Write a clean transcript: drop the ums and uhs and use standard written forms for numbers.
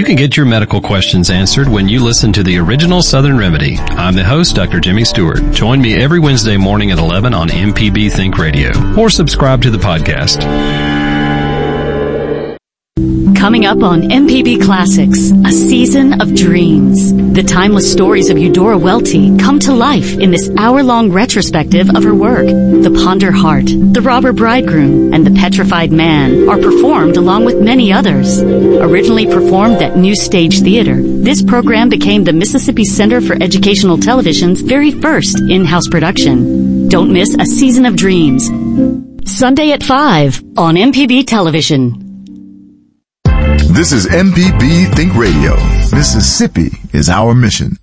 You can get your medical questions answered when you listen to the original Southern Remedy. I'm the host, Dr. Jimmy Stewart. Join me every Wednesday morning at 11 on MPB Think Radio, or subscribe to the podcast. Coming up on MPB Classics, A Season of Dreams. The timeless stories of Eudora Welty come to life in this hour-long retrospective of her work. The Ponder Heart, The Robber Bridegroom, and The Petrified Man are performed along with many others. Originally performed at New Stage Theater, this program became the Mississippi Center for Educational Television's very first in-house production. Don't miss A Season of Dreams. Sunday at 5 on MPB Television. This is MPB Think Radio. Mississippi is our mission.